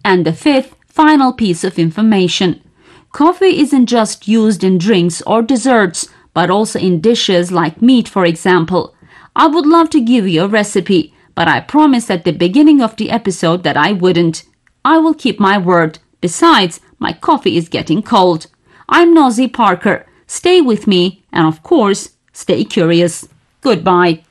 And the fifth, final piece of information. Coffee isn't just used in drinks or desserts, but also in dishes like meat, for example. I would love to give you a recipe, but I promised at the beginning of the episode that I wouldn't. I will keep my word. Besides, my coffee is getting cold. I'm Nosy Parker. Stay with me and, of course, stay curious. Goodbye.